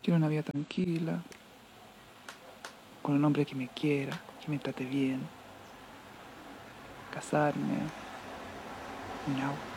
Quiero una vida tranquila, con un hombre que me quiera, que me trate bien, casarme, un auto.